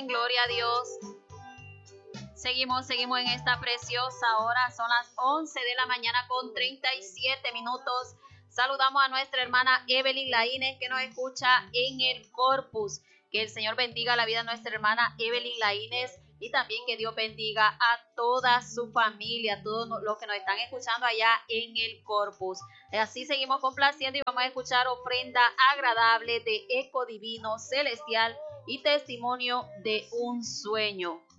gloria a Dios. Seguimos en esta preciosa hora. Son las 11 de la mañana con 37 minutos. Saludamos a nuestra hermana Evelyn Laínez que nos escucha en el Corpus. Que el Señor bendiga la vida de nuestra hermana Evelyn Laínez y también que Dios bendiga a toda su familia, a todos los que nos están escuchando allá en el Corpus. Así seguimos complaciendo y vamos a escuchar ofrenda agradable de eco divino celestial y testimonio de un sueño.